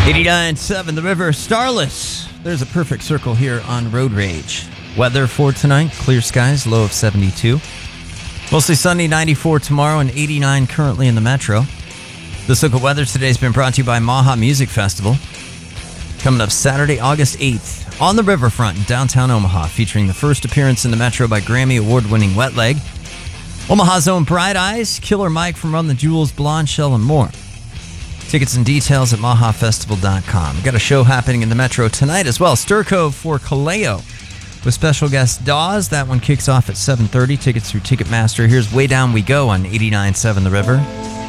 89.7 The River, Starless. There's a perfect circle here on Road Rage. Weather for tonight, clear skies, low of 72. Mostly sunny, 94 tomorrow and 89 currently in the metro. This look at weather today has been brought to you by Maha Music Festival. Coming up Saturday, August 8th, on the riverfront in downtown Omaha, featuring the first appearance in the metro by Grammy award-winning Wet Leg, Omaha's own Bright Eyes, Killer Mike from Run the Jewels, Blonde Shell, and more. Tickets and details at mahafestival.com. Got a show happening in the metro tonight as well. Stir Cove for Kaleo with special guest Dawes. That one kicks off at 7:30. Tickets through Ticketmaster. Here's Way Down We Go on 89.7 The River.